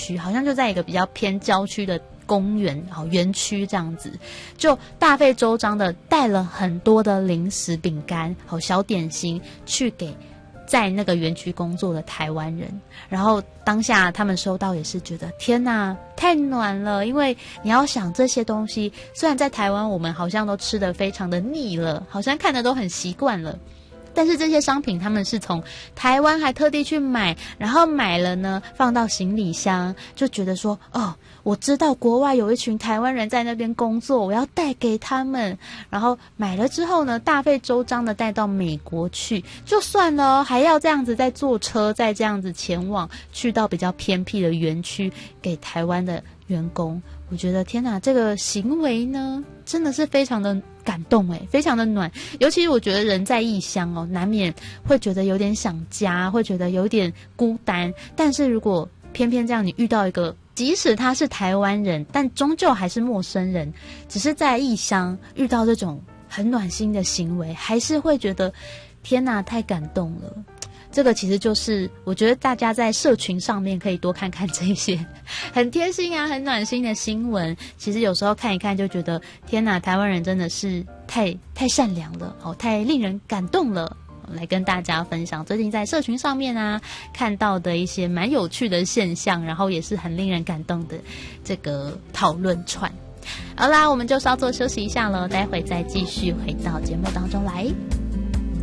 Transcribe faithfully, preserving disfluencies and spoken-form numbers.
区，好像就在一个比较偏郊区的公园好园区这样子，就大费周章的带了很多的零食饼干好小点心去给在那个园区工作的台湾人，然后当下他们收到也是觉得天哪太暖了，因为你要想这些东西虽然在台湾我们好像都吃得非常的腻了，好像看得都很习惯了，但是这些商品他们是从台湾还特地去买，然后买了呢放到行李箱，就觉得说哦，我知道国外有一群台湾人在那边工作，我要带给他们，然后买了之后呢大费周章的带到美国去，就算了还要这样子再坐车再这样子前往去到比较偏僻的园区给台湾的员工。我觉得天哪，这个行为呢真的是非常的感动诶，非常的暖。尤其是我觉得人在异乡哦，难免会觉得有点想家，会觉得有点孤单，但是如果偏偏这样你遇到一个即使他是台湾人但终究还是陌生人，只是在异乡遇到这种很暖心的行为，还是会觉得天哪太感动了。这个其实就是我觉得大家在社群上面可以多看看这些很贴心啊很暖心的新闻，其实有时候看一看就觉得天哪台湾人真的是太太善良了哦，太令人感动了，来跟大家分享最近在社群上面啊看到的一些蛮有趣的现象，然后也是很令人感动的这个讨论串。好啦，我们就稍作休息一下了，待会再继续回到节目当中来。